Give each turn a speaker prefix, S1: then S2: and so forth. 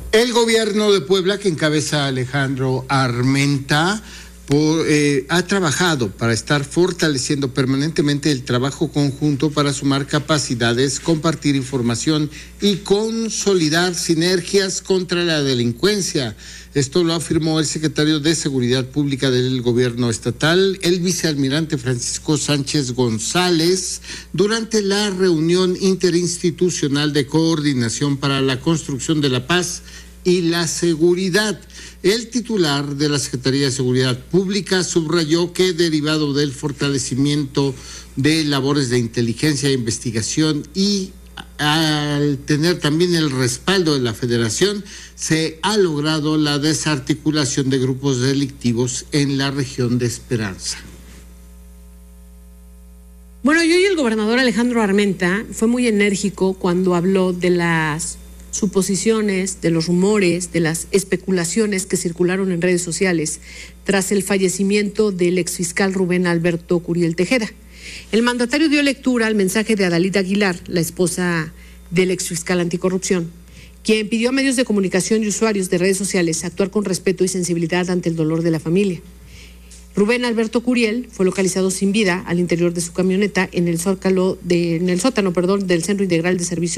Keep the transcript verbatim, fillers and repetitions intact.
S1: El gobierno de Puebla, que encabeza Alejandro Armenta, Por, eh, ha trabajado para estar fortaleciendo permanentemente el trabajo conjunto para sumar capacidades, compartir información y consolidar sinergias contra la delincuencia. Esto lo afirmó el secretario de Seguridad Pública del gobierno estatal, el vicealmirante Francisco Sánchez González, durante la reunión interinstitucional de coordinación para la construcción de la paz y la seguridad. El titular de la Secretaría de Seguridad Pública subrayó que, derivado del fortalecimiento de labores de inteligencia e investigación y al tener también el respaldo de la Federación, se ha logrado la desarticulación de grupos delictivos en la región de Esperanza.
S2: Bueno, y hoy el gobernador Alejandro Armenta fue muy enérgico cuando habló de las suposiciones, de los rumores, de las especulaciones que circularon en redes sociales tras el fallecimiento del exfiscal Rubén Alberto Curiel Tejeda. El mandatario dio lectura al mensaje de Adalida Aguilar, la esposa del exfiscal anticorrupción, quien pidió a medios de comunicación y usuarios de redes sociales actuar con respeto y sensibilidad ante el dolor de la familia. Rubén Alberto Curiel fue localizado sin vida al interior de su camioneta en el zócalo de, en el sótano, perdón, del Centro Integral de Servicios